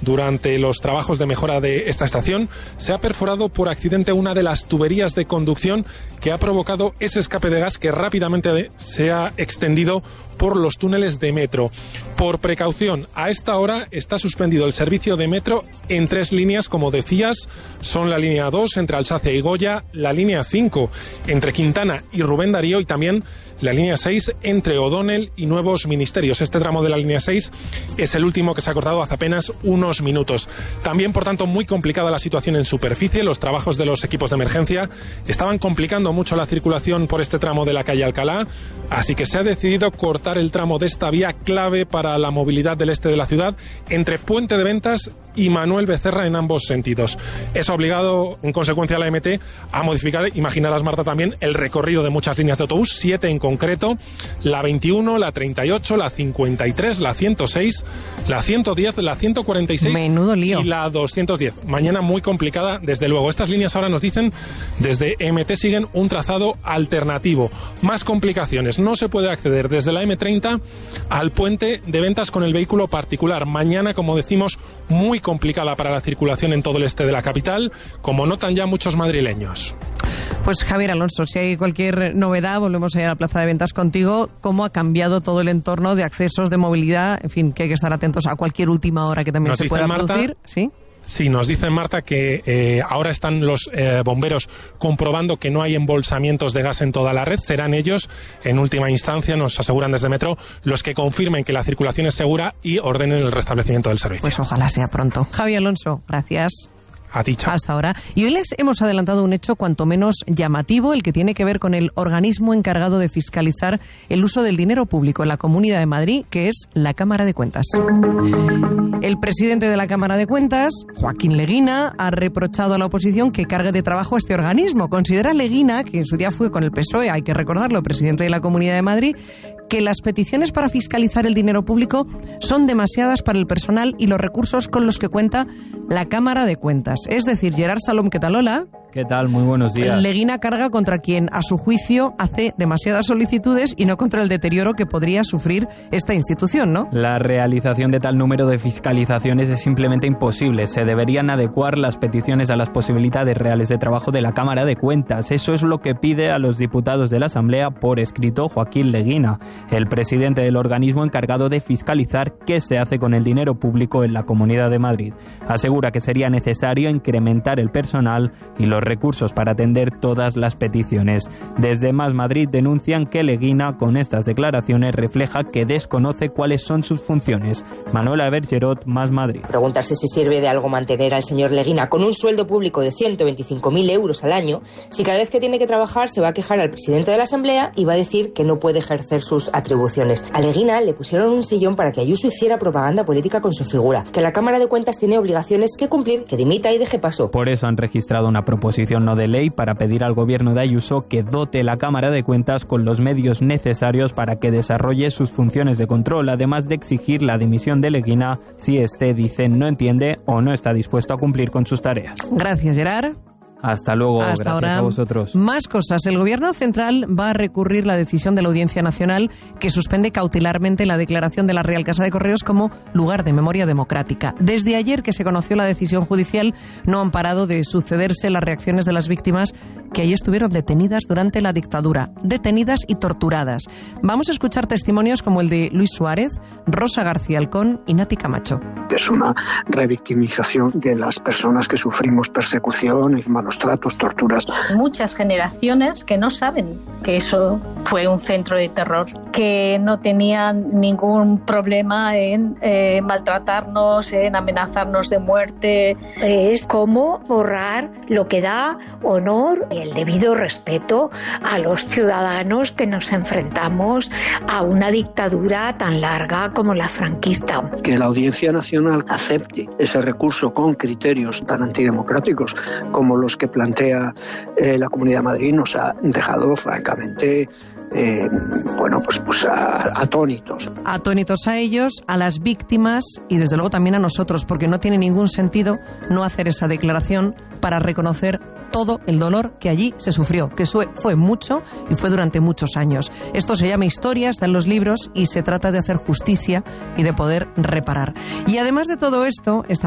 Durante los trabajos de mejora de esta estación se ha perforado por accidente una de las tuberías de conducción que ha provocado ese escape de gas que rápidamente se ha extendido por los túneles de metro. Por precaución, a esta hora está suspendido el servicio de metro en 3 líneas, como decías, son la línea 2 entre Alsacia y Goya, la línea 5 entre Quintana y Rubén Darío y también la línea 6 entre O'Donnell y Nuevos Ministerios. Este tramo de la línea 6 es el último que se ha cortado hace apenas unos minutos. También, por tanto, muy complicada la situación en superficie. Los trabajos de los equipos de emergencia estaban complicando mucho la circulación por este tramo de la calle Alcalá, así que se ha decidido cortar el tramo de esta vía clave para la movilidad del este de la ciudad entre Puente de Ventas y Manuel Becerra en ambos sentidos. Eso ha obligado, en consecuencia, a la MT a modificar, imaginarás, Marta, también el recorrido de muchas líneas de autobús, 7 en concreto, la 21, la 38, la 53, la 106, la 110, la 146 Menudo lío. Y la 210. Mañana muy complicada, desde luego. Estas líneas ahora nos dicen, desde MT siguen un trazado alternativo. Más complicaciones. No se puede acceder desde la M30 al Puente de Ventas con el vehículo particular. Mañana, como decimos, muy complicada para la circulación en todo el este de la capital, como notan ya muchos madrileños. Pues Javier Alonso, si hay cualquier novedad, volvemos a ir a la plaza de ventas contigo. ¿Cómo ha cambiado todo el entorno de accesos, de movilidad? En fin, que hay que estar atentos a cualquier última hora que también se pueda producir. ¿Sí? Sí, nos dice Marta que ahora están los bomberos comprobando que no hay embolsamientos de gas en toda la red. Serán ellos, en última instancia, nos aseguran desde Metro, los que confirmen que la circulación es segura y ordenen el restablecimiento del servicio. Pues ojalá sea pronto. Javier Alonso, gracias. A ti, chao. Hasta ahora. Y hoy les hemos adelantado un hecho cuanto menos llamativo, el que tiene que ver con el organismo encargado de fiscalizar el uso del dinero público en la Comunidad de Madrid, que es la Cámara de Cuentas. El presidente de la Cámara de Cuentas, Joaquín Leguina, ha reprochado a la oposición que cargue de trabajo a este organismo. Considera Leguina, que en su día fue con el PSOE, hay que recordarlo, presidente de la Comunidad de Madrid, que las peticiones para fiscalizar el dinero público son demasiadas para el personal y los recursos con los que cuenta la Cámara de Cuentas. Es decir, Gerard Salom, ¿qué tal? Hola. ¿Qué tal? Muy buenos días. Leguina carga contra quien, a su juicio, hace demasiadas solicitudes y no contra el deterioro que podría sufrir esta institución, ¿no? La realización de tal número de fiscalizaciones es simplemente imposible. Se deberían adecuar las peticiones a las posibilidades reales de trabajo de la Cámara de Cuentas. Eso es lo que pide a los diputados de la Asamblea por escrito Joaquín Leguina, el presidente del organismo encargado de fiscalizar qué se hace con el dinero público en la Comunidad de Madrid. Asegura que sería necesario incrementar el personal y los recursos para atender todas las peticiones. Desde Más Madrid denuncian que Leguina, con estas declaraciones, refleja que desconoce cuáles son sus funciones. Manuela Bergerot, Más Madrid. Preguntarse si sirve de algo mantener al señor Leguina con un sueldo público de 125.000 euros al año, si cada vez que tiene que trabajar se va a quejar al presidente de la Asamblea y va a decir que no puede ejercer sus atribuciones. A Leguina le pusieron un sillón para que Ayuso hiciera propaganda política con su figura, que la Cámara de Cuentas tiene obligaciones que cumplir, que dimita y deje paso. Por eso han registrado una proposición no de ley para pedir al gobierno de Ayuso que dote la Cámara de Cuentas con los medios necesarios para que desarrolle sus funciones de control, además de exigir la dimisión de Leguina si éste, dice, no entiende o no está dispuesto a cumplir con sus tareas. Gracias, Gerard. Hasta luego, Hasta gracias ahora. A vosotros. Más cosas. El Gobierno Central va a recurrir la decisión de la Audiencia Nacional que suspende cautelarmente la declaración de la Real Casa de Correos como lugar de memoria democrática. Desde ayer que se conoció la decisión judicial, no han parado de sucederse las reacciones de las víctimas que allí estuvieron detenidas durante la dictadura, detenidas y torturadas. Vamos a escuchar testimonios como el de Luis Suárez, Rosa García Alcón y Nati Camacho. Es una revictimización de las personas que sufrimos persecución y malos tratos, torturas. Muchas generaciones que no saben que eso fue un centro de terror, que no tenían ningún problema en maltratarnos, en amenazarnos de muerte. Es como borrar lo que da honor y el debido respeto a los ciudadanos que nos enfrentamos a una dictadura tan larga como la franquista. Que la Audiencia Nacional acepte ese recurso con criterios tan antidemocráticos como los que plantea la Comunidad de Madrid nos ha dejado francamente atónitos. Atónitos a ellos, a las víctimas y desde luego también a nosotros, porque no tiene ningún sentido no hacer esa declaración para reconocer todo el dolor que allí se sufrió, que fue mucho y fue durante muchos años. Esto se llama historia, está en los libros y se trata de hacer justicia y de poder reparar. Y además de todo esto,